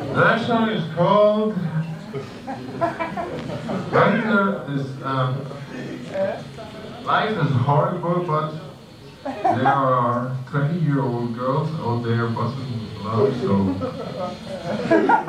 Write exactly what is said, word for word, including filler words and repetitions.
That song is called Life is, um, life is horrible, but there are twenty year old girls out there busting love, so